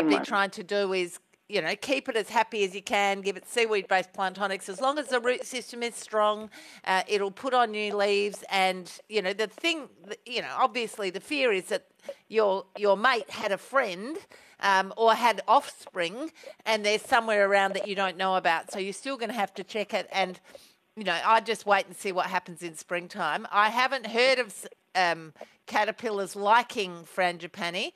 I'd be one. trying to do is, keep it as happy as you can, give it seaweed-based plant tonics. As long as the root system is strong, it'll put on new leaves. And, the thing, obviously the fear is that your mate had a friend or had offspring and there's somewhere around that you don't know about. So you're still going to have to check it. And, I'd just wait and see what happens in springtime. I haven't heard of caterpillars liking frangipani.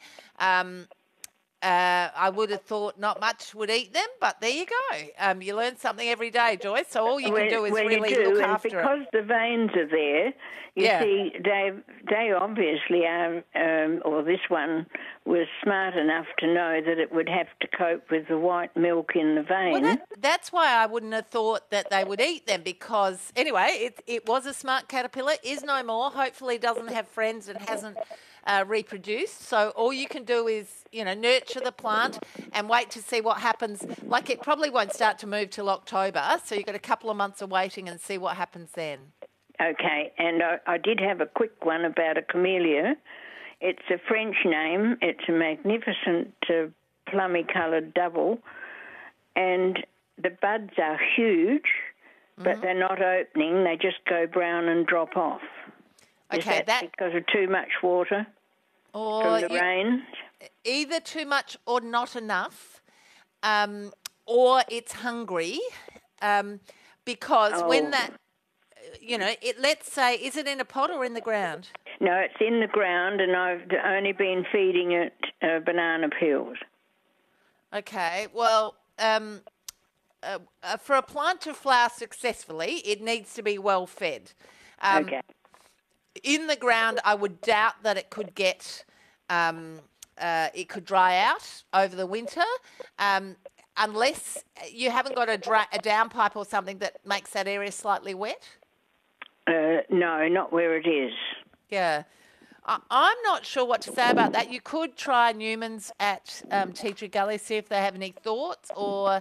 I would have thought not much would eat them, but there you go. You learn something every day, Joyce. So all you can do is really look after it. Because the veins are there, you see, they obviously are, or this one was smart enough to know that it would have to cope with the white milk in the vein. Well, that's why I wouldn't have thought that they would eat them because, anyway, it was a smart caterpillar, is no more, hopefully doesn't have friends and hasn't reproduced. So all you can do is, nurture the plant and wait to see what happens. Like it probably won't start to move till October, so you've got a couple of months of waiting and see what happens then. Okay, and I did have a quick one about a camellia. It's a French name. It's a magnificent plummy-coloured double, and the buds are huge, but they're not opening. They just go brown and drop off. Okay, Is that because of too much water from the rain? Either too much or not enough, or it's hungry, because when that, let's say, is it in a pot or in the ground? No, it's in the ground, and I've only been feeding it banana peels. Okay, well, for a plant to flower successfully, it needs to be well fed. Okay. In the ground, I would doubt that it could get, it could dry out over the winter, unless you haven't got a downpipe or something that makes that area slightly wet. No, not where it is. Yeah. I'm not sure what to say about that. You could try Newman's at Tea Tree Gully, see if they have any thoughts, or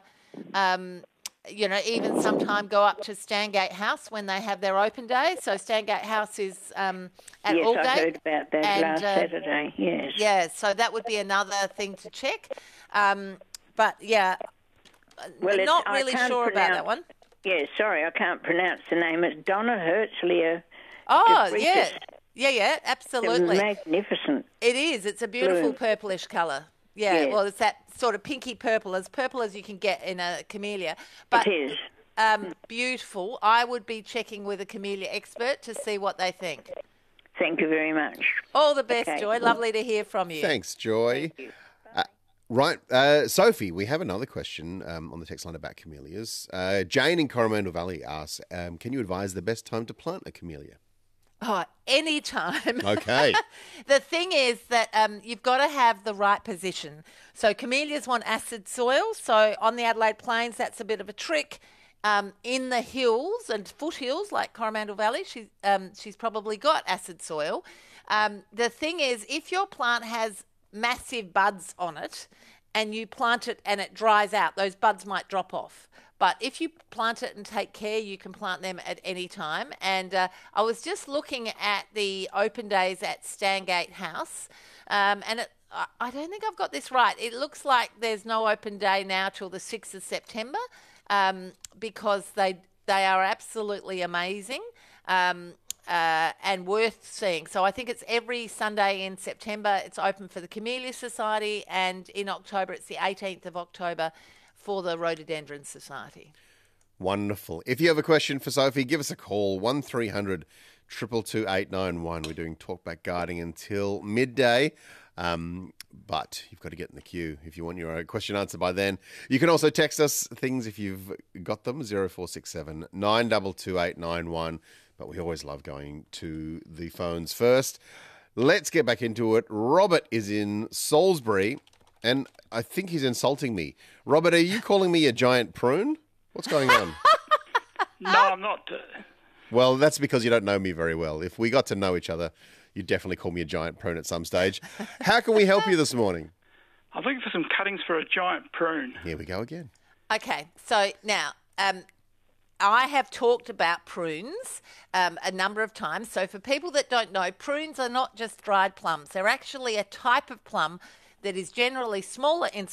even sometime go up to Stangate House when they have their open day. So Stangate House is at Aldgate. Yes, I heard about that last Saturday, yes. Yeah, so that would be another thing to check. But, yeah, not really sure about that one. Yeah, sorry, I can't pronounce the name. It's Donna Herzliya. Oh, yeah. Yeah, absolutely. It's magnificent. It is. It's a beautiful purplish colour. Yeah, yes. Well, it's that sort of pinky purple as you can get in a camellia. But, it is. Beautiful. I would be checking with a camellia expert to see what they think. Thank you very much. All the best, Joy. Lovely to hear from you. Thanks, Joy. Thank you. Right, Sophie, we have another question on the text line about camellias. Jane in Coromandel Valley asks, can you advise the best time to plant a camellia? Oh, any time. Okay. The thing is that you've got to have the right position. So camellias want acid soil. So on the Adelaide Plains, that's a bit of a trick. In the hills and foothills like Coromandel Valley, she's probably got acid soil. The thing is, if your plant has massive buds on it and you plant it and it dries out, those buds might drop off. But if you plant it and take care, you can plant them at any time. And I was just looking at the open days at Stangate House, and I don't think I've got this right. It looks like there's no open day now till the 6th of September because they are absolutely amazing. And worth seeing. So I think it's every Sunday in September. It's open for the Camellia Society, and in October it's the 18th of October for the Rhododendron Society. Wonderful. If you have a question for Sophie, give us a call, 1300 222 891. We're doing Talkback Gardening until midday. But you've got to get in the queue if you want your question answered by then. You can also text us things if you've got them, 0467 922 891. But we always love going to the phones first. Let's get back into it. Robert is in Salisbury, and I think he's insulting me. Robert, are you calling me a giant prune? What's going on? No, I'm not. Well, that's because you don't know me very well. If we got to know each other, you'd definitely call me a giant prune at some stage. How can we help you this morning? I'm looking for some cuttings for a giant prune. Here we go again. Okay, so now I have talked about prunes a number of times. So for people that don't know, prunes are not just dried plums. They're actually a type of plum that is generally smaller in